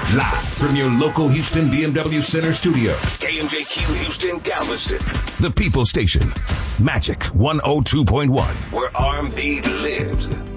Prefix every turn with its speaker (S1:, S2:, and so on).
S1: Live from your local Houston BMW Center studio. KMJQ Houston, Galveston. The People Station. Magic 102.1, where R&B lives.